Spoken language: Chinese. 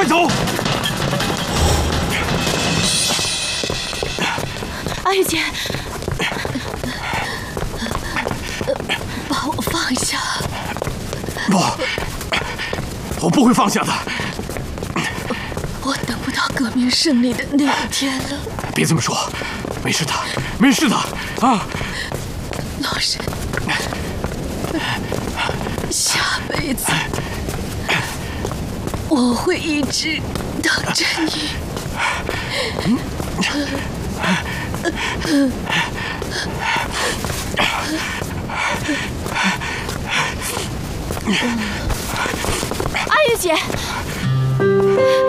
快走！ 阿玉姐，把我放下！ 不，我不会放下的。 我等不到革命胜利的那一天了。 别这么说，没事的，没事的啊！ 老沈，下辈子我会一直等着你。阿玉姐。